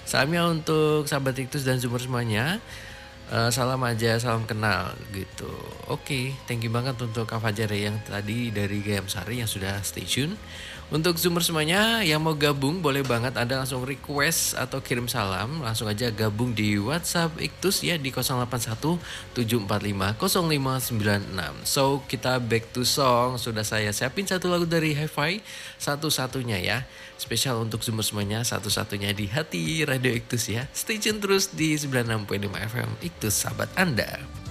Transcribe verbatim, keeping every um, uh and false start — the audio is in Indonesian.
Salamnya untuk sahabat Iktus dan Zoomer semuanya. Uh, salam aja, salam kenal gitu. Oke, okay, thank you banget untuk Kak Fajar yang tadi dari Gayam Sari yang sudah stay tune. Untuk Zoomer semuanya yang mau gabung boleh banget Anda langsung request atau kirim salam. Langsung aja gabung di WhatsApp Iktus ya di nol delapan satu tujuh empat lima nol lima sembilan enam. So kita back to song. Sudah saya siapin satu lagu dari Hi-Fi, satu-satunya ya. Spesial untuk Zoomer semuanya, satu-satunya di hati Radio Iktus ya. Stay tune terus di sembilan puluh enam koma lima F M Iktus sahabat Anda.